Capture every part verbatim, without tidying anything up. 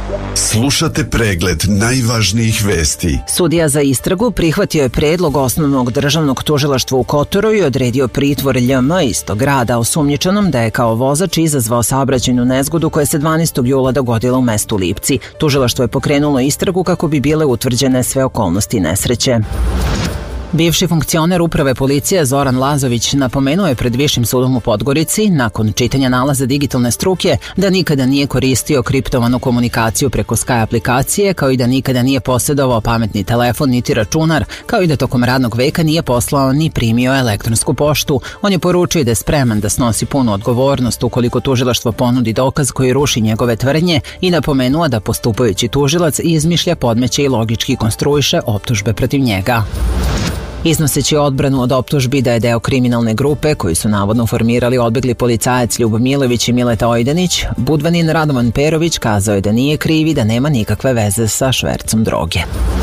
Slušate pregled najvažnijih vesti. Sudija za istragu prihvatio je predlog Osnovnog državnog tužilaštva u Kotoru i odredio pritvor Lj M iz tog grada osumnjičenom da je kao vozač izazvao saobraćajnu nezgodu koja se dvanaestog jula dogodila u mestu Lipci. Tužilaštvo je pokrenulo istragu kako bi bile utvrđene sve okolnosti nesreće. Bivši funkcioner uprave policije Zoran Lazović napomenuo je pred Višim sudom u Podgorici, nakon čitanja nalaza digitalne struke, da nikada nije koristio kriptovanu komunikaciju preko Sky aplikacije, kao i da nikada nije posjedovao pametni telefon niti računar, kao i da tokom radnog veka nije poslao ni primio elektronsku poštu. On je poručio da je spreman da snosi punu odgovornost ukoliko tužilaštvo ponudi dokaz koji ruši njegove tvrdnje i napomenuo da postupajući tužilac izmišlja, podmeće i logički konstruiše optužbe protiv njega. Iznoseći odbranu od optužbi da je deo kriminalne grupe koju su navodno formirali odbegli policajac Ljub Milović i Mileta Ojdanić, Budvanin Radovan Perović kazao je da nije kriv i da nema nikakve veze sa švercom droge.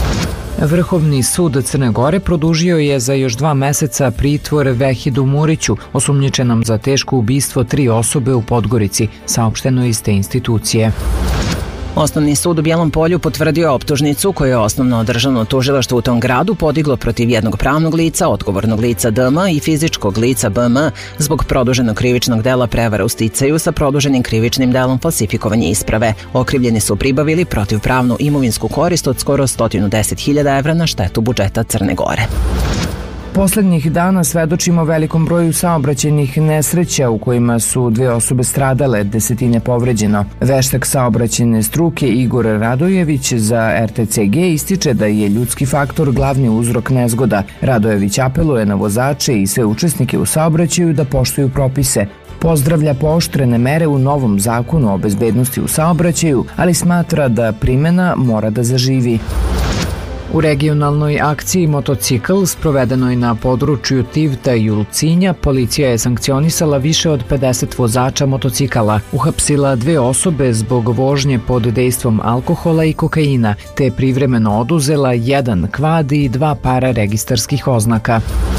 Vrhovni sud Crne Gore produžio je za još dva meseca pritvor Vehidu Muriću, osumnjičenom za teško ubistvo tri osobe u Podgorici, saopšteno iz te institucije. Osnovni sud u Bijelom Polju potvrdio optužnicu koju je Osnovno državno tužilaštvo u tom gradu podiglo protiv jednog pravnog lica, odgovornog lica D M i fizičkog lica B M zbog produženog krivičnog dela prevare u sticaju sa produženim krivičnim delom falsifikovanje isprave. Okrivljeni su pribavili protivpravnu imovinsku korist od skoro sto deset hiljada evra na štetu budžeta Crne Gore. Poslednjih dana svedočimo velikom broju saobraćajnih nesreća u kojima su dve osobe stradale, desetine povređeno. Veštak saobraćajne struke Igor Radojević za R T C G ističe da je ljudski faktor glavni uzrok nezgoda. Radojević apeluje na vozače i sve učesnike u saobraćaju da poštuju propise. Pozdravlja pooštrene mere u novom zakonu o bezbednosti u saobraćaju, ali smatra da primena mora da zaživi. U regionalnoj akciji Motocikl, sprovedenoj na području Tivta i Ulcinja, policija je sankcionisala više od pedeset vozača motocikala, uhapsila dve osobe zbog vožnje pod dejstvom alkohola i kokaina, te privremeno oduzela jedan kvad i dva para registarskih oznaka.